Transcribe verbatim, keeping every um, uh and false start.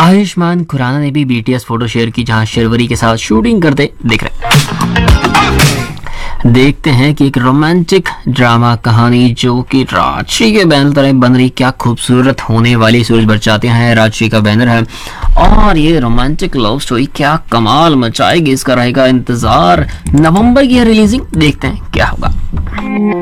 आयुष्मान खुराना ने भी BTS photo share की जहां शर्वरी के साथ शूटिंग करते दिख रहे। देखते हैं कि एक रोमांटिक ड्रामा कहानी जो कि राजश्री के बैनर तरह बन रही, क्या खूबसूरत होने वाली। सूरज बरसाते हैं राजश्री का बैनर है और ये रोमांटिक लव स्टोरी क्या कमाल मचाएगी, इसका रहेगा इंतजार। नवंबर की है रिलीजिंग, देखते हैं क्या होगा।